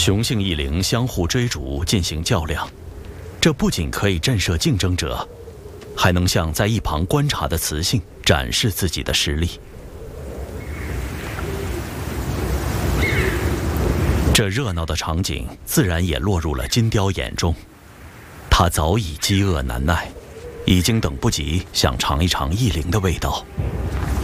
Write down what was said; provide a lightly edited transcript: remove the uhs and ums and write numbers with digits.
雄性异灵相互追逐进行较量，这不仅可以震慑竞争者，还能向在一旁观察的雌性展示自己的实力。这热闹的场景自然也落入了金雕眼中，他早已饥饿难耐，已经等不及想尝一尝异灵的味道。